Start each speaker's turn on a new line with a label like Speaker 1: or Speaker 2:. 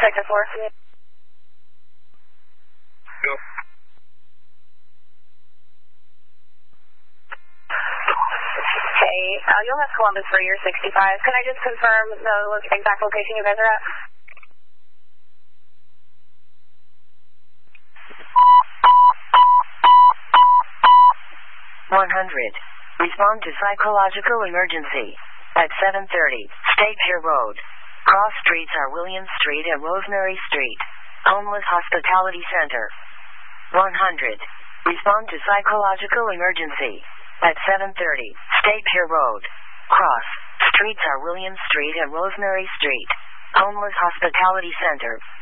Speaker 1: Sector 4.
Speaker 2: Go.
Speaker 1: Hey, you'll have Columbus for year 65. Can I just confirm the exact location you guys are at?
Speaker 3: Respond to psychological emergency. At 7:30, State Pier Road. Cross streets are Williams Street and Rosemary Street. Homeless Hospitality Center. 100. Respond to psychological emergency. At 7:30, State Pier Road. Cross streets are Williams Street and Rosemary Street. Homeless Hospitality Center.